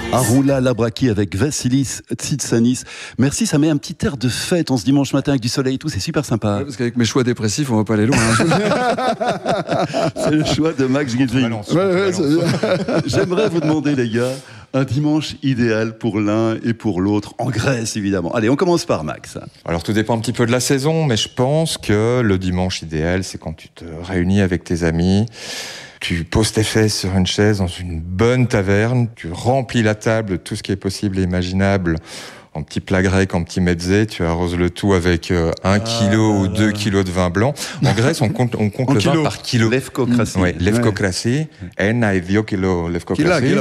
Aroula Labraki avec Vassilis Tsitsanis. Merci, ça met un petit air de fête en ce dimanche matin avec du soleil et tout, c'est super sympa. Ouais, parce qu'avec mes choix dépressifs, on va pas aller loin. C'est le choix de Max Guidry. J'aimerais vous demander, les gars, un dimanche idéal pour l'un et pour l'autre, en Grèce évidemment. Allez, on commence par Max. Alors tout dépend un petit peu de la saison, mais je pense que le dimanche idéal, c'est quand tu te réunis avec tes amis, tu poses tes fesses sur une chaise dans une bonne taverne, tu remplis la table de tout ce qui est possible et imaginable, en petits plats grecs, en petits mezzés, tu arroses le tout avec 1 kilo ou 2 kilos de vin blanc. En Grèce, on compte le vin par kilo. Lefkokrasi. Oui, lefkokrasi. Ένα ή 2 kilos lefkokrasi.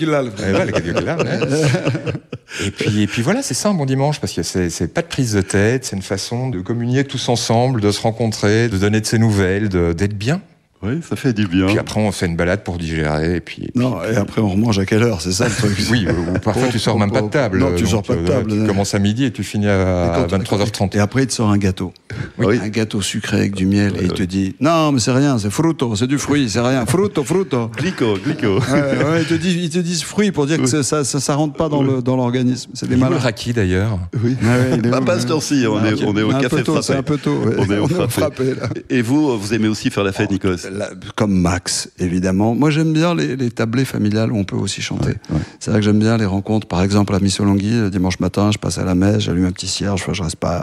Et puis voilà, c'est ça un bon dimanche, parce que c'est pas de prise de tête, c'est une façon de communier tous ensemble, de se rencontrer, de donner de ses nouvelles, d'être bien. Oui, ça fait du bien. Puis après, on fait une balade pour digérer. Et puis après, on remange à quelle heure, c'est ça le truc? Oui, ou parfois tu sors même pas de table. Non, tu sors pas de table. Tu commences à midi et tu finis à 23h30. Et après, il te sort un gâteau. Oui. Un gâteau sucré avec du miel. Et il te dit, non, mais c'est rien, c'est frutto, c'est du fruit, c'est rien. Frutto. Glico. Ouais, ils te disent fruit pour dire que ça rentre pas dans l'organisme. C'est des malins. Le raki d'ailleurs. Oui. Pas ce temps-ci, on est au café frappé. C'est un peu tôt. Ouais. On est au frappé. Et vous aimez aussi faire la fête, Nikos? Comme Max, évidemment. Moi, j'aime bien les tablées familiales où on peut aussi chanter. Ouais. C'est vrai que j'aime bien les rencontres. Par exemple, à Missolonghi, le dimanche matin, je passe à la messe, j'allume un petit cierge. Enfin, je reste pas.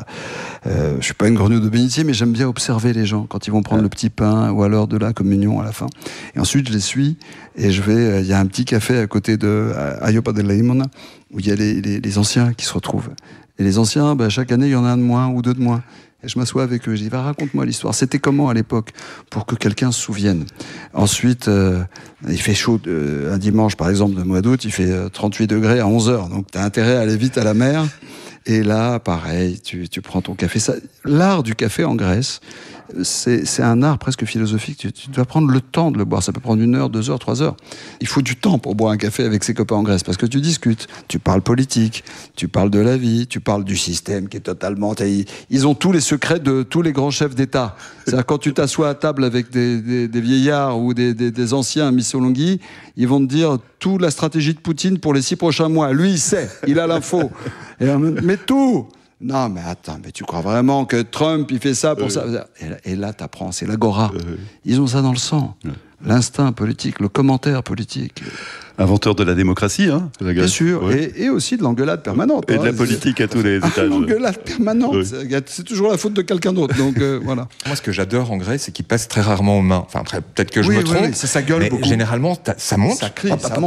Je suis pas une grenouille de bénitier, mais j'aime bien observer les gens quand ils vont prendre le petit pain ou alors de la communion à la fin. Et ensuite, je les suis et je vais. Il y a un petit café à côté de Aiopa de Laimona où il y a les anciens qui se retrouvent. Et les anciens, chaque année, il y en a un de moins ou deux de moins. Et je m'assois avec eux, je dis, raconte-moi l'histoire. C'était comment à l'époque, pour que quelqu'un se souvienne. Ensuite, il fait chaud, un dimanche par exemple de mois d'août, il fait 38 degrés à 11h. Donc tu as intérêt à aller vite à la mer. Et là, pareil, tu prends ton café. L'art du café en Grèce, c'est un art presque philosophique. Tu dois prendre le temps de le boire. Ça peut prendre 1 heure, 2 heures, 3 heures. Il faut du temps pour boire un café avec ses copains en Grèce, parce que tu discutes, tu parles politique, tu parles de la vie, tu parles du système qui est totalement... Ils ont tous les secrets de tous les grands chefs d'État. C'est-à-dire quand tu t'assois à table avec des vieillards ou des anciens à Missolonghi, ils vont te dire toute la stratégie de Poutine pour les 6 prochains mois. Lui, il sait, il a l'info. Mais tout. Non, mais attends, mais tu crois vraiment que Trump, il fait ça pour ça? Et là, t'apprends, c'est l'agora. Ils ont ça dans le sang. L'instinct politique, le commentaire politique. Inventeur de la démocratie, hein? Bien sûr, et aussi de l'engueulade permanente. Et de la politique à tous les étages. L'engueulade permanente, c'est toujours la faute de quelqu'un d'autre, donc voilà. Moi, ce que j'adore en Grèce, c'est qu'il passe très rarement aux mains. Enfin, peut-être que je me trompe, c'est ça gueule mais beaucoup. généralement, ça monte, ça crie, ça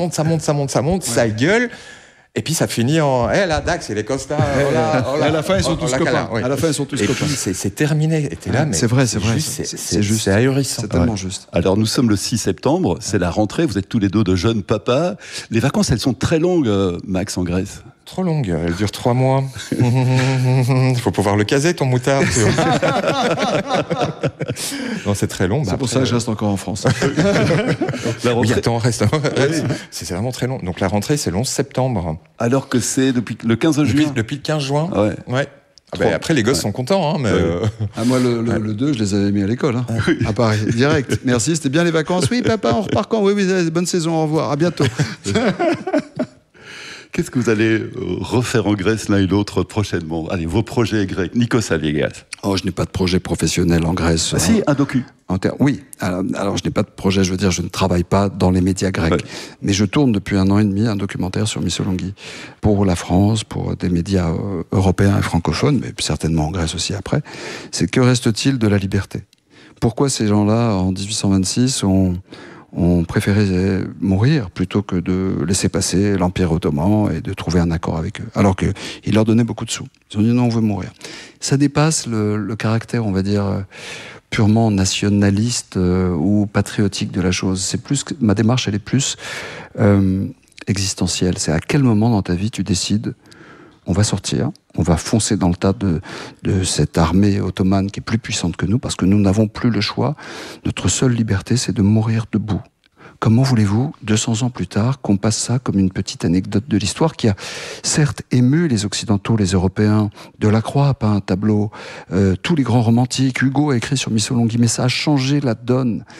monte, ça gueule. Et puis ça finit en là Dax et les Costa. À la fin ils sont tous copains. À la fin ils sont tous copains. Et puis c'est terminé. Et t'es là, mais c'est vrai. C'est juste, c'est ahurissant. C'est tellement juste. Alors nous sommes le 6 septembre, c'est la rentrée. Vous êtes tous les deux de jeunes papas. Les vacances, elles sont très longues, Max, en Grèce. Trop longue, elle dure 3 mois. Il faut pouvoir le caser, ton moutard. Non, c'est très long. C'est pour ça que je reste encore en France. La rentrée... Oui, attends, reste. C'est vraiment très long. Donc la rentrée, c'est le 11 septembre. Alors que c'est depuis le 15 juin. Depuis le 15 juin. Ouais. Après, les gosses sont contents. Hein, mais moi, le 2, je les avais mis à l'école. Hein, à Paris, direct. Merci, c'était bien les vacances. Oui, papa, on repart quand? Oui, bonne saison, au revoir. À bientôt. Qu'est-ce que vous allez refaire en Grèce l'un et l'autre prochainement? Allez, vos projets grecs. Nikos Aliagas. Oh, je n'ai pas de projet professionnel en Grèce. Ah si, un docu. Oui. Alors, je n'ai pas de projet, je veux dire, je ne travaille pas dans les médias grecs. Ouais. Mais je tourne depuis 1 an et demi un documentaire sur Missolonghi. Pour la France, pour des médias européens et francophones, mais certainement en Grèce aussi après. C'est que reste-t-il de la liberté? Pourquoi ces gens-là, en 1826, ont préféré mourir plutôt que de laisser passer l'Empire ottoman et de trouver un accord avec eux, alors qu'il leur donnait beaucoup de sous. Ils ont dit non, on veut mourir. Ça dépasse le caractère, on va dire, purement nationaliste ou patriotique de la chose. C'est plus que, ma démarche, elle est plus existentielle. C'est à quel moment dans ta vie tu décides on va sortir, on va foncer dans le tas de cette armée ottomane qui est plus puissante que nous, parce que nous n'avons plus le choix. Notre seule liberté, c'est de mourir debout. Comment voulez-vous, 200 ans plus tard, qu'on passe ça comme une petite anecdote de l'histoire qui a certes ému les Occidentaux, les Européens? Delacroix a peint un tableau, tous les grands romantiques, Hugo a écrit sur Missolonghi, mais ça a changé la donne.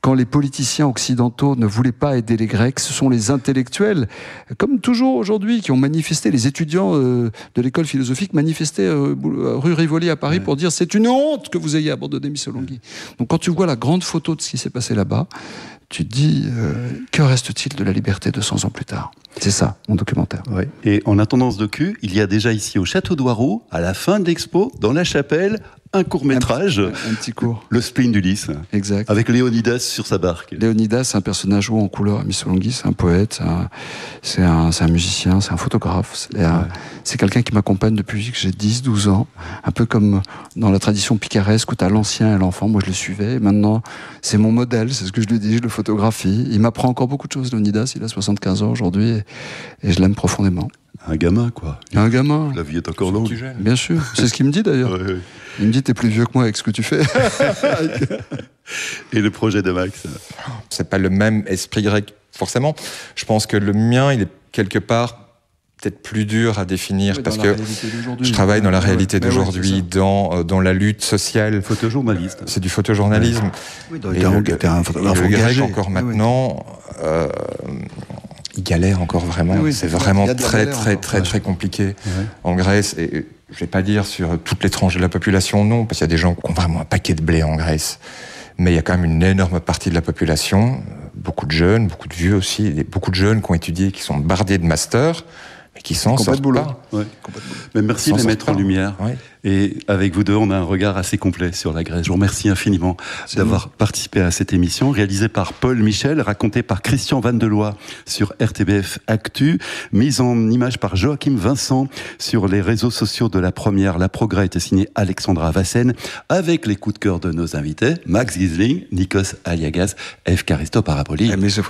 quand les politiciens occidentaux ne voulaient pas aider les Grecs, ce sont les intellectuels, comme toujours aujourd'hui, qui ont manifesté, les étudiants de l'école philosophique manifestaient rue Rivoli à Paris pour dire c'est une honte que vous ayez abandonné Missolonghi. Donc quand tu vois la grande photo de ce qui s'est passé là-bas, tu te dis, que reste-t-il de la liberté 200 ans plus tard? C'est ça, mon documentaire. Ouais. Et en attendance docu, il y a déjà ici au Château d'Oireau, à la fin de l'expo, dans la chapelle, un court-métrage. Un petit court. Le Spleen d'Ulysse. Exact. Avec Léonidas sur sa barque. Léonidas, c'est un personnage haut en couleur à Missolonghi, c'est un poète, c'est un musicien, c'est un photographe. C'est quelqu'un qui m'accompagne depuis que j'ai 10-12 ans. Un peu comme dans la tradition picaresque où tu as l'ancien et l'enfant. Moi, je le suivais. Et maintenant, c'est mon modèle, c'est ce que je lui dis, je le photographie. Il m'apprend encore beaucoup de choses, Léonidas. Il a 75 ans aujourd'hui et je l'aime profondément. Un gamin, quoi. Un gamin. La vie est encore longue. Bien sûr. C'est ce qu'il me dit, d'ailleurs. Ouais. Il me dit, t'es plus vieux que moi avec ce que tu fais. Et le projet de Max? C'est pas le même esprit grec, forcément. Je pense que le mien, il est quelque part peut-être plus dur à définir, parce que je travaille dans la réalité d'aujourd'hui, dans la lutte sociale. Photojournaliste. C'est du photojournalisme. Oui, t'es un photographe le grec, engagé. encore maintenant... il galère encore vraiment. Oui, c'est vraiment très compliqué en Grèce. Et je vais pas dire sur toutes les tranches de la population, non, parce qu'il y a des gens qui ont vraiment un paquet de blé en Grèce. Mais il y a quand même une énorme partie de la population, beaucoup de jeunes, beaucoup de vieux aussi, beaucoup de jeunes qui ont étudié, qui sont bardés de masters, mais qui s'en sortent pas. Ouais. Mais merci de les mettre en lumière. Ouais. Et avec vous deux, on a un regard assez complet sur la Grèce. Je vous remercie infiniment d'avoir participé à cette émission, réalisée par Paul Michel, racontée par Christian Vandeloye sur RTBF Actu, mise en image par Joachim Vincent sur les réseaux sociaux de La Première. La Progrès était signée Alexandra Vassen, avec les coups de cœur de nos invités, Max Gisling, Nikos Aliagas, Evcharisto Parapoli.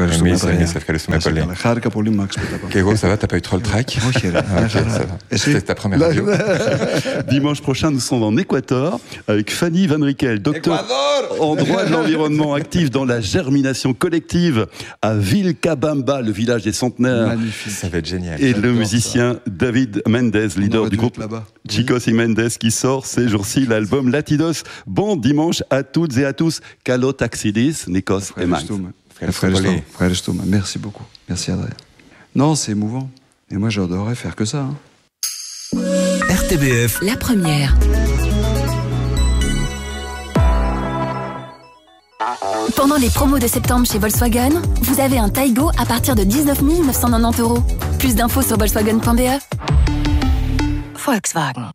Kego, ça va, t'as pas eu trop le trac? C'était ta première radio. Dimanche prochain, nous sommes en Équateur avec Fanny Van Rickel, docteur en droit de l'environnement, active dans la germination collective à Vilcabamba, le village des centenaires. Magnifique. Ça va être génial. Et le musicien David Mendes, leader du groupe Chicos y Mendes, qui sort ces jours-ci l'album Latidos. Bon dimanche à toutes et à tous. Kalo Taxidis, Nikos et Max. Merci beaucoup. Merci Adrien. Non, c'est émouvant. Et moi, j'adorerais faire que ça. RTBF. La Première. Pendant les promos de septembre chez Volkswagen, vous avez un Taygo à partir de 19 990 €. Plus d'infos sur volkswagen.be. Volkswagen.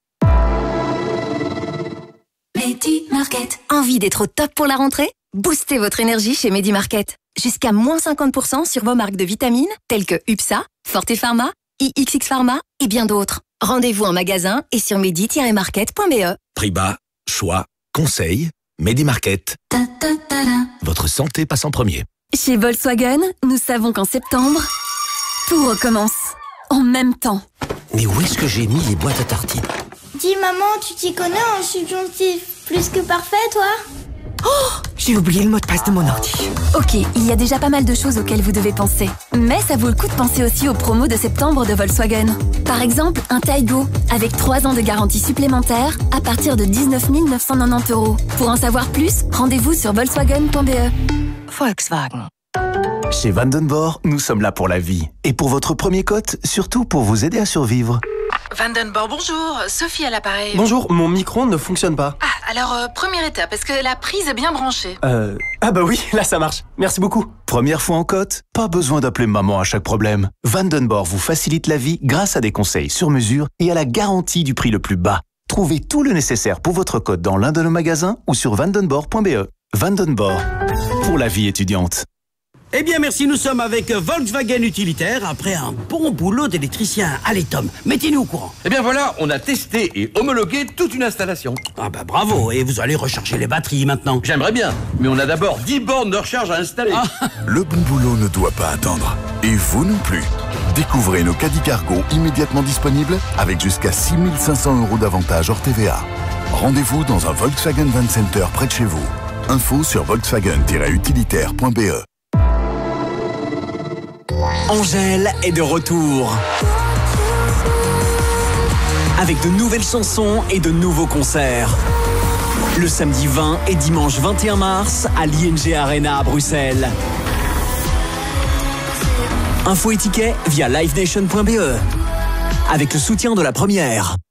Medi Market. Envie d'être au top pour la rentrée? Boostez votre énergie chez Medi Market. Jusqu'à moins 50% sur vos marques de vitamines telles que UPSA, Forte Pharma, IXX Pharma et bien d'autres. Rendez-vous en magasin et sur medi-market.be. Prix bas, choix, conseils, Medi Market. Votre santé passe en premier. Chez Volkswagen, nous savons qu'en septembre, tout recommence. En même temps. Mais où est-ce que j'ai mis les boîtes à tartines? Dis maman, tu t'y connais en subjonctif plus que parfait, toi? Oh, j'ai oublié le mot de passe de mon ordi. Ok, il y a déjà pas mal de choses auxquelles vous devez penser. Mais ça vaut le coup de penser aussi aux promos de septembre de Volkswagen. Par exemple, un Taygo, avec 3 ans de garantie supplémentaire, à partir de 19 990 €. Pour en savoir plus, rendez-vous sur volkswagen.be. Volkswagen. Chez Vandenborg, nous sommes là pour la vie. Et pour votre premier cote, surtout pour vous aider à survivre. Vandenborg, bonjour. Sophie à l'appareil. Bonjour, mon micro ne fonctionne pas. Ah, alors, première étape, est-ce que la prise est bien branchée? Ah bah oui, là ça marche. Merci beaucoup. Première fois en cote, pas besoin d'appeler maman à chaque problème. Vandenborg vous facilite la vie grâce à des conseils sur mesure et à la garantie du prix le plus bas. Trouvez tout le nécessaire pour votre cote dans l'un de nos magasins ou sur vandenborg.be. Vandenborg, pour la vie étudiante. Eh bien merci, nous sommes avec Volkswagen Utilitaire après un bon boulot d'électricien. Allez Tom, mettez-nous au courant. Eh bien voilà, on a testé et homologué toute une installation. Ah bah bravo, et vous allez recharger les batteries maintenant. J'aimerais bien, mais on a d'abord 10 bornes de recharge à installer. Le bon boulot ne doit pas attendre, et vous non plus. Découvrez nos caddies cargo immédiatement disponibles avec jusqu'à 6 500 € d'avantages hors TVA. Rendez-vous dans un Volkswagen Van Center près de chez vous. Info sur volkswagen-utilitaire.be. Angèle est de retour. Avec de nouvelles chansons et de nouveaux concerts. le samedi 20 et dimanche 21 mars à l'ING Arena à Bruxelles. Info et tickets via livenation.be avec le soutien de la Première.